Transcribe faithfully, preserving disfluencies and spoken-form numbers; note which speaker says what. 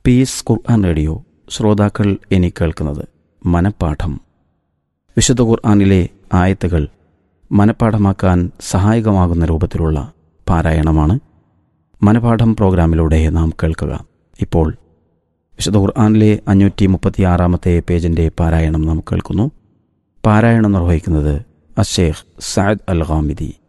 Speaker 1: Piece ഖുർആൻ radio ശ്രോതാക്കൾ ഇനി കേൾക്കുന്നത് മനപ്പാഠം. വിശുദ്ധ ഖുർആനിലെ ആയത്തുകൾ മനപ്പാഠമാക്കാൻ സഹായകമാകുന്ന രൂപത്തിലുള്ള പാരായണമാണ് മനപാഠം പ്രോഗ്രാമിലൂടെ നാം കേൾക്കുക. ഇപ്പോൾ വിശുദ്ധ ഖുർആനിലെ അഞ്ഞൂറ്റി മുപ്പത്തി ആറാമത്തെ പേജിൻ്റെ പാരായണം നാം കേൾക്കുന്നു. പാരായണം നിർവഹിക്കുന്നത് അഷേഖ് സഅദ് അൽ ഗാമിദി.